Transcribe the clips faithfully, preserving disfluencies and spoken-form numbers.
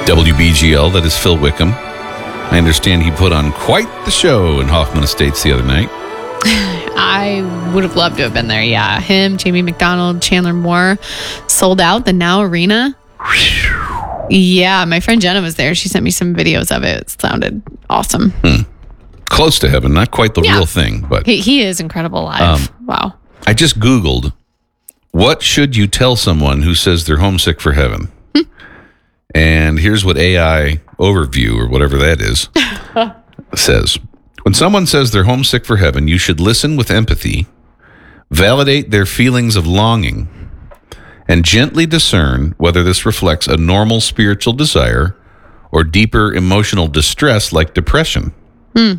W B G L, that is Phil Wickham. I understand he put on quite the show in Hoffman Estates the other night. I would have loved to have been there, yeah. Him, Jamie McDonald, Chandler Moore, sold out the Now Arena. Yeah, my friend Jenna was there. She sent me some videos of it. It sounded awesome. Hmm. Close to heaven, not quite the yeah. real thing, but he, he is incredible live. Um, wow. I just Googled, what should you tell someone who says they're homesick for heaven? Hmm. And here's what A I Overview, or whatever that is, says. When someone says they're homesick for heaven, you should listen with empathy, validate their feelings of longing, and gently discern whether this reflects a normal spiritual desire or deeper emotional distress like depression. Hmm.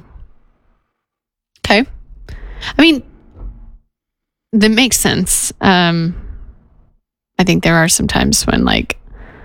Okay. I mean, that makes sense. Um, I think there are some times when, like,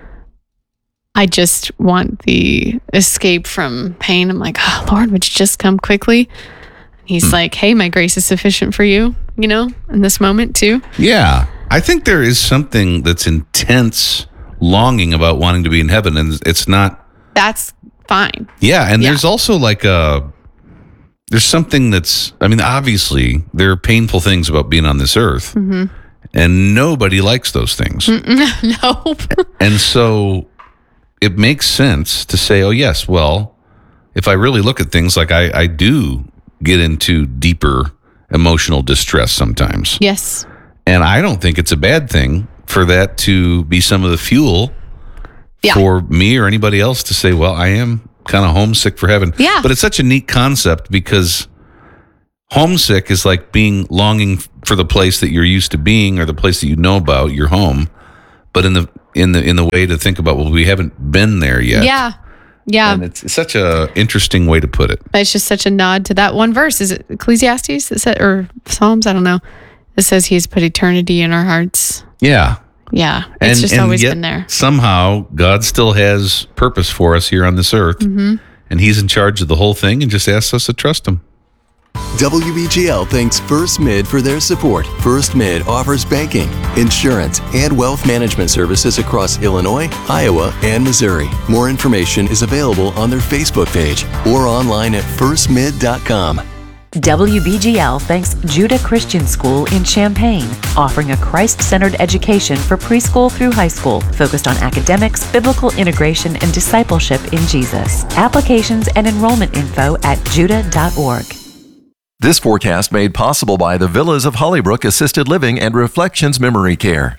I just want the escape from pain. I'm like, oh, Lord, would you just come quickly? He's hmm. like, hey, my grace is sufficient for you, you know, in this moment too. Yeah. I think there is something that's intense longing about wanting to be in heaven, and it's not. That's fine. Yeah. And yeah. there's also like a, there's something that's, I mean, obviously there are painful things about being on this earth, mm-hmm. and nobody likes those things. No. And so it makes sense to say, oh, yes, well, if I really look at things, like I, I do get into deeper emotional distress sometimes. Yes. And I don't think it's a bad thing for that to be some of the fuel yeah. for me or anybody else to say, well, I am kind of homesick for heaven. Yeah. But it's such a neat concept, because homesick is like being longing for the place that you're used to being, or the place that you know about, your home. But in the in the in the way to think about, well, we haven't been there yet. Yeah. Yeah. And it's such a interesting way to put it. It's just such a nod to that one verse. Is it Ecclesiastes? Is it, or Psalms? I don't know. It says he's put eternity in our hearts. Yeah. Yeah. It's and, just and always yet been there. Somehow God still has purpose for us here on this earth. Mm-hmm. And he's in charge of the whole thing, and just asks us to trust him. W B G L thanks First Mid for their support. First Mid offers banking, insurance, and wealth management services across Illinois, Iowa, and Missouri. More information is available on their Facebook page or online at first mid dot com. W B G L thanks Judah Christian School in Champaign, offering a Christ-centered education for preschool through high school, focused on academics, biblical integration, and discipleship in Jesus. Applications and enrollment info at judah dot org. This forecast made possible by the Villas of Hollybrook Assisted Living and Reflections Memory Care.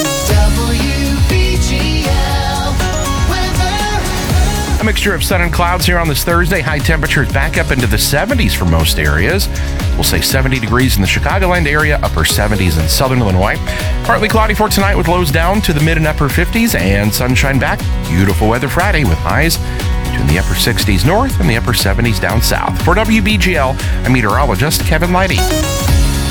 A mixture of sun and clouds here on this Thursday. High temperatures back up into the seventies for most areas. We'll say seventy degrees in the Chicagoland area, upper seventies in southern Illinois. Partly cloudy for tonight with lows down to the mid and upper fifties, and sunshine back. Beautiful weather Friday with highs between the upper sixties north and the upper seventies down south. For W B G L, I'm meteorologist Kevin Leidy.